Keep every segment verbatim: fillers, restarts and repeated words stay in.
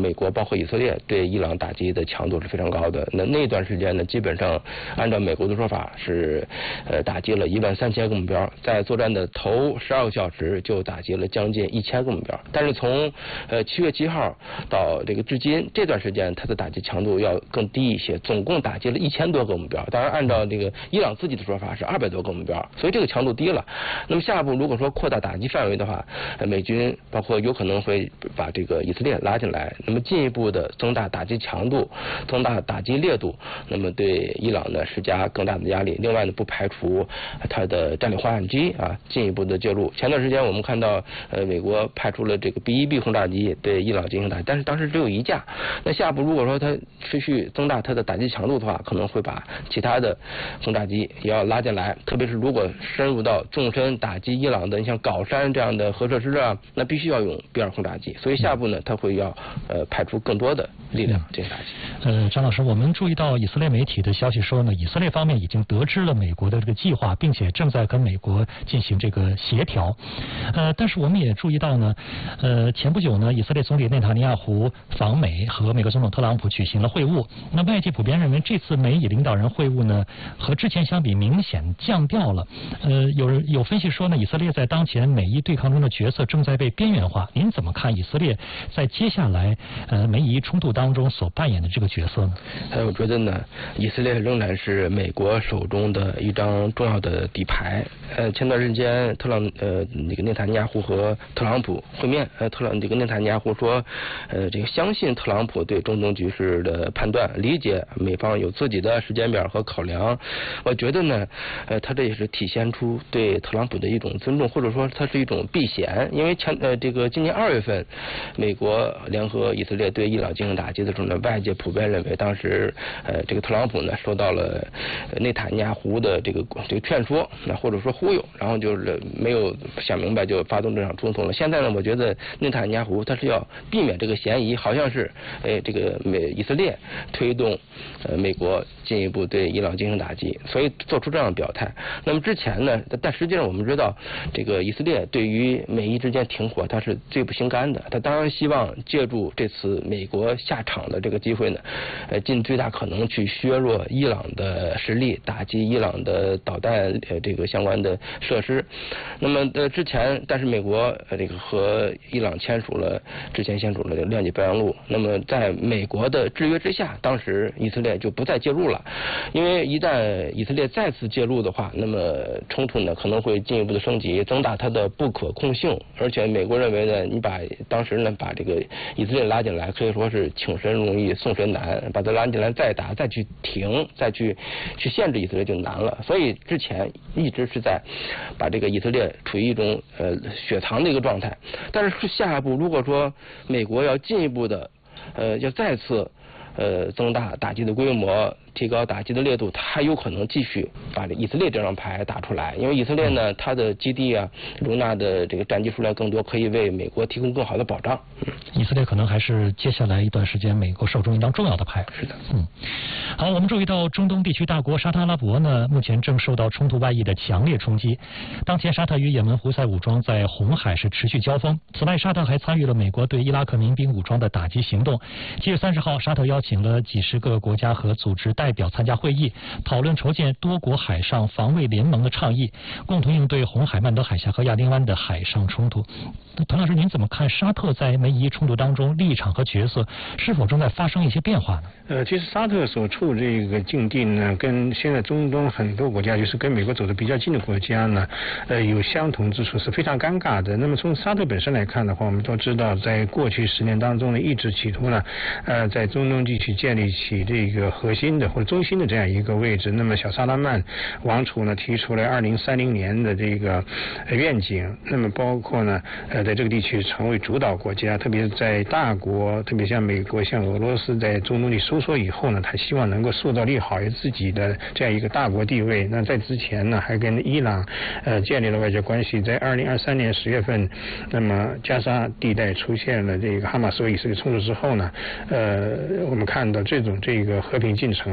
美国包括以色列对伊朗打击的强度是非常高的。那那段时间呢，基本上按照美国的说法是，呃，打击了一万三千个目标，在作战的头十二个小时就打击了将近一千个目标。但是从呃七月七号到这个至今这段时间，它的打击强度要更低一些，总共打击了一千多个目标。当然，按照这个伊朗自己的说法是二百多个目标，所以这个强度低了。那么下一步如果说扩大打击范围的话，美军包括有可能会把这个以色列拉进来，那么进一步的增大打击强度，增大打击烈度，那么对伊朗呢施加更大的压力。另外呢，不排除它的战略轰炸机啊进一步的介入。前段时间我们看到，呃，美国派出了这个 B 一 B 轰炸机对伊朗进行打击，但是当时只有一架。那下一步如果说它持续增大它的打击强度的话，可能会把其他的轰炸机也要拉进来。特别是如果深入到纵深打击伊朗的，你像镐山这样的核设施啊，那必须要用 B 二 轰炸机。所以下一步呢，它会要呃派出更多的力量进行打击。 呃，张老师，我们注意到以色列媒体的消息说呢，以色列方面已经得知了美国的这个计划，并且正在跟美国进行这个协调。呃，但是我们也注意到呢，呃，前不久呢，以色列总理内塔尼亚胡访美，和美国总统特朗普举行了会晤。那外界普遍认为，这次美以领导人会晤呢，和之前相比明显降调了。呃，有人有分析说呢，以色列在当前美伊对抗中的角色正在被边缘化。您怎么看以色列在接下来呃美伊冲突当中所扮演的这个角色呢？ 呃，我觉得呢，以色列仍然是美国手中的一张重要的底牌。呃，前段时间特朗呃那个内塔尼亚胡和特朗普会面，呃，特朗这个内塔尼亚胡说，呃，这个相信特朗普对中东局势的判断，理解美方有自己的时间表和考量。我觉得呢，呃，他这也是体现出对特朗普的一种尊重，或者说它是一种避嫌。因为前呃这个今年二月份，美国联合以色列对伊朗进行打击的时候呢，外界普遍认为当时呃这个特朗普呢受到了内塔尼亚胡的这个这个劝说，那或者说忽悠，然后就是没有想明白就发动这场冲突了。现在呢，我觉得内塔尼亚胡他是要避免这个嫌疑，好像是呃这个美以色列推动呃美国进一步对伊朗进行打击，所以做出这样的表态。那么之前呢，但实际上我们知道，这个以色列对于美伊之间停火，他是最不心甘的。他当然希望借助这次美国下场的这个机会呢，呃，尽最大可能去削弱伊朗的实力，打击伊朗的导弹呃这个相关的设施。那么呃之前，但是美国呃这个和伊朗签署了之前签署了谅解备忘录。那么在美国的制约之下，当时以色列就不再介入了，因为一旦以色列再次介入的话，那么冲突呢可能会进一步的升级，增大它的不可控性。而且美国认为呢，你把当时呢把这个以色列拉进来，可以说是请神容易送神难，把它拉进来再打再去停再去去限制以色列就难了。所以之前一直是在把这个以色列处于一种呃雪藏的一个状态。但是下一步如果说美国要进一步的呃要再次呃增大打击的规模，提高打击的烈度，它还有可能继续把这以色列这张牌打出来。因为以色列呢，它的基地啊，容纳的这个战机数量更多，可以为美国提供更好的保障。嗯， 以色列可能还是接下来一段时间美国手中一张重要的牌。 是的， 嗯。好，我们注意到中东地区大国沙特阿拉伯呢，目前正受到冲突外溢的强烈冲击。当前沙特与也门胡塞武装在红海是持续交锋。此外，沙特还参与了美国对伊拉克民兵武装的打击行动。七月三十号，沙特邀请了几十个国家和组织代表参加会议，讨论筹建多国海上防卫联盟的倡议，共同应对红海、曼德海峡和亚丁湾的海上冲突。滕老师，您怎么看沙特在美伊冲突当中立场和角色是否正在发生一些变化呢？ 呃，其实沙特所处这个境地呢，跟现在中东很多国家，就是跟美国走得比较近的国家呢，呃，有相同之处，是非常尴尬的。那么从沙特本身来看的话，我们都知道，在过去十年当中呢，一直企图呢，呃，在中东地区建立起这个核心的或者中心的这样一个位置。那么小萨拉曼王储呢，提出了二零三零年的这个愿景，那么包括呢，呃，在这个地区成为主导国家，特别是在大国，特别像美国、像俄罗斯在中东地收缩以后呢，他希望能够塑造利好于自己的这样一个大国地位。那在之前呢，还跟伊朗呃建立了外交关系。在二零二三年十月份，那么加沙地带出现了这个哈马斯和以色列冲突之后呢，呃，我们看到这种这个和平进程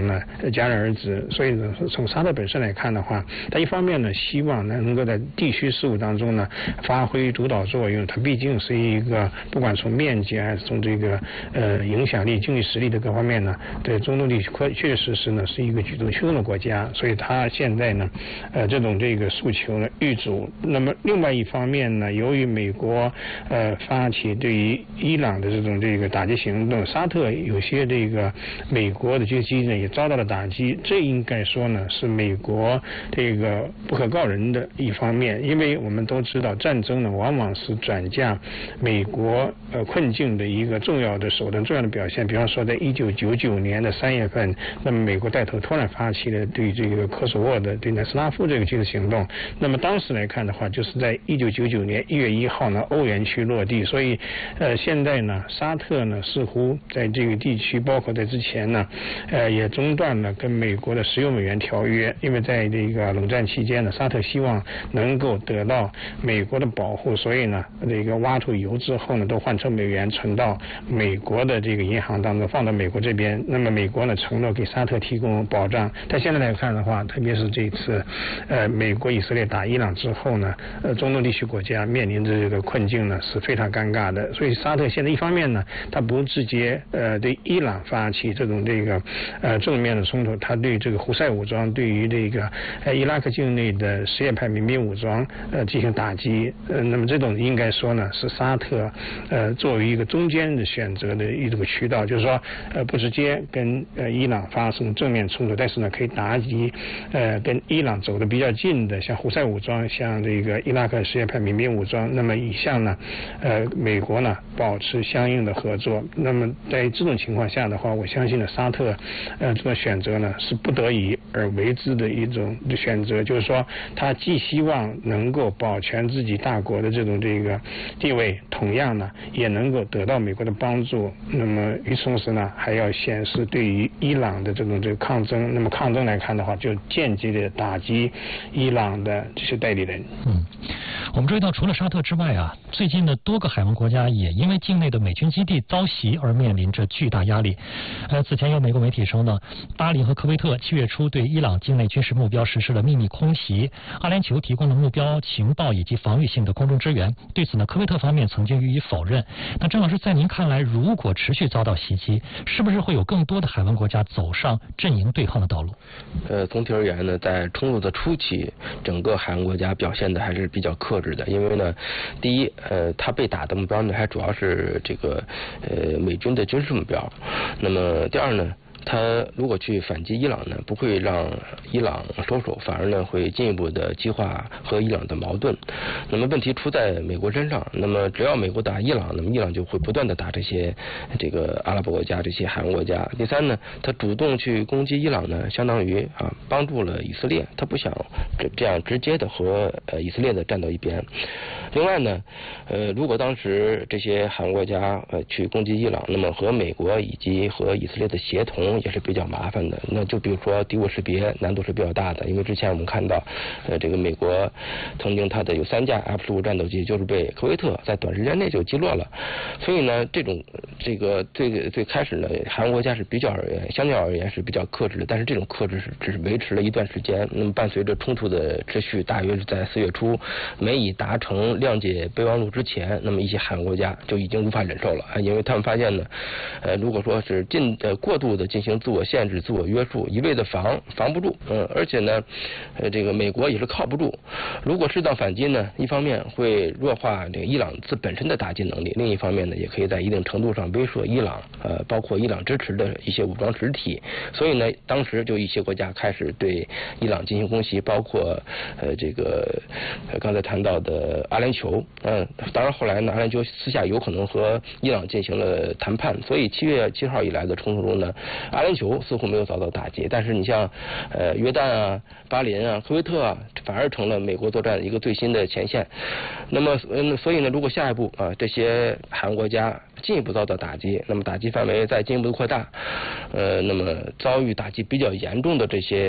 呢戛然而止。所以呢，从沙特本身来看的话，他一方面呢希望呢能够在地区事务当中呢发挥主导作用，它毕竟是一个不管从面积还是从这个呃影响力、经济实力的各方面呢，对中东地区确确实实呢是一个举足轻重的国家。所以他现在呢呃这种这个诉求呢遇阻。那么另外一方面呢，由于美国呃发起对于伊朗的这种这个打击行动，沙特有些这个美国的这些基地呢也遭到了打击，这应该说呢是美国这个不可告人的一方面。因为我们都知道战争呢往往是转嫁美国呃困境的一个重要的手段、重要的表现。比方说在一九九九年的三月份，那么美国带头突然发起了对这个科索沃的对南斯拉夫这个军事行动。那么当时来看的话，就是在一九九九年一月一号呢欧元区落地。所以呃现在呢沙特呢似乎在这个地区，包括在之前呢呃也中断了跟美国的石油美元条约。因为在这个冷战期间呢，沙特希望能够得到美国的保护，所以呢这个挖出油之后呢都换成美元存到美国的这个银行当中，放到美国这边。那么美国呢承诺给沙特提供保障。但现在来看的话，特别是这次呃美国以色列打伊朗之后呢，呃中东地区国家面临着这个困境呢是非常尴尬的。所以沙特现在一方面呢，他不直接呃对伊朗发起这种这个呃正面的冲突，他对这个胡塞武装，对于这个呃伊拉克境内的什叶派民兵武装呃进行打击。呃那么这种应该说呢是沙特呃作为一个中间的选择的一种渠道，就是说呃不直接跟呃伊朗发生正面冲突，但是呢可以打击呃跟伊朗走得比较近的，像胡塞武装，像这个伊拉克什叶派民兵武装。那么以向呢呃美国呢保持相应的合作。那么在这种情况下的话，我相信呢沙特呃这种选择呢是不得已而为之的一种选择，就是说他既希望能够保全自己大国的这种这个地位，同样呢也能够得到美国的帮助。那么与此同时呢还要显示对于伊朗的这种这个抗争。那么抗争来看的话，就间接的打击伊朗的这些代理人。 嗯，我们注意到除了沙特之外啊，最近的多个海湾国家也因为境内的美军基地遭袭而面临着巨大压力。呃，此前有美国媒体说呢，巴林和科威特七月初对伊朗境内军事目标实施了秘密空袭，阿联酋提供了目标情报以及防御性的空中支援。对此呢，科威特方面曾经予以否认。那郑老师，在您看来，如果持续遭到袭击，是不是会有更多的海湾国家走上阵营对抗的道路？ 呃，总体而言呢，在冲突的初期，整个海湾国家表现的还是比较克制的。因为呢，第一，呃，它被打的目标呢，还主要是这个呃美军的军事目标。那么第二呢，他如果去反击伊朗呢，不会让伊朗收手，反而呢会进一步的激化和伊朗的矛盾。那么问题出在美国身上，那么只要美国打伊朗，那么伊朗就会不断的打这些这个阿拉伯国家、这些海湾国家。第三呢，他主动去攻击伊朗呢，相当于啊帮助了以色列，他不想这这样直接的和呃以色列的站到一边。另外呢，呃，如果当时这些海湾国家呃去攻击伊朗，那么和美国以及和以色列的协同也是比较麻烦的。那就比如说敌我识别难度是比较大的，因为之前我们看到，呃，这个美国曾经它的有三架 F 十五战斗机就是被科威特在短时间内就击落了。所以呢，这种这个最最开始呢，海湾国家是比较而言，相较而言是比较克制的，但是这种克制是只是维持了一段时间。那么伴随着冲突的持续，大约是在四月初，美以达成谅解备忘录之前，那么一些海湾国家就已经无法忍受了啊，因为他们发现呢，呃，如果说是进呃过度的进行自我限制、自我约束，一味的防防不住，嗯，而且呢，呃，这个美国也是靠不住。如果适当反击呢，一方面会弱化这个伊朗自本身的打击能力，另一方面呢，也可以在一定程度上威慑伊朗，呃，包括伊朗支持的一些武装实体。所以呢，当时就一些国家开始对伊朗进行攻击，包括呃这个呃刚才谈到的阿联酋，嗯、呃，当然后来呢，阿联酋私下有可能和伊朗进行了谈判，所以七月七号以来的冲突中呢，阿联酋似乎没有遭到打击，但是你像呃约旦啊、巴林啊、科威特啊，反而成了美国作战一个最新的前线。那么嗯，所以呢，如果下一步啊这些海湾国家进一步遭到打击，那么打击范围再进一步扩大，呃，那么遭遇打击比较严重的这些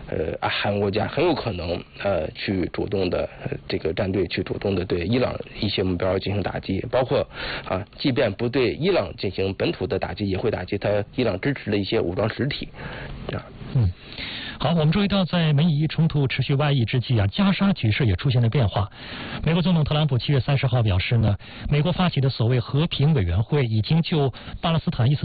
呃阿汗国家很有可能呃去主动的这个战队去主动的对伊朗一些目标进行打击，包括啊，即便不对伊朗进行本土的打击，也会打击他伊朗支持的一些武装实体。啊， 嗯。好，我们注意到，在美以伊冲突持续外溢之际啊，加沙局势也出现了变化。美国总统特朗普七月三十号表示呢，美国发起的所谓和平委员会已经就巴勒斯坦意思